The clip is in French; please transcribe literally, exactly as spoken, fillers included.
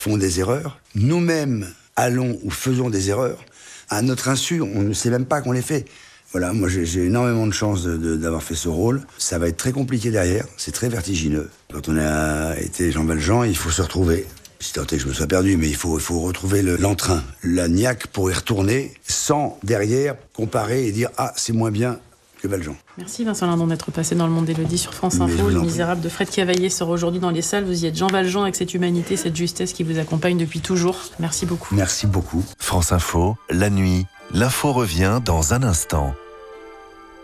font des erreurs. Nous-mêmes allons ou faisons des erreurs. À notre insu, on ne sait même pas qu'on les fait. Voilà, moi j'ai, j'ai énormément de chance de, de, d'avoir fait ce rôle. Ça va être très compliqué derrière, c'est très vertigineux. Quand on a été Jean Valjean, il faut se retrouver. Si tant est que je me sois perdu, mais il faut, il faut retrouver le, l'entrain, la niaque pour y retourner, sans derrière comparer et dire « Ah, c'est moins bien que Valjean ». Merci Vincent Lindon d'être passé dans Le Monde d'Élodie sur France Info. Les Misérables de Fred Cavaillé sort aujourd'hui dans les salles. Vous y êtes Jean Valjean avec cette humanité, cette justesse qui vous accompagne depuis toujours. Merci beaucoup. Merci beaucoup. France Info, la nuit, l'info revient dans un instant.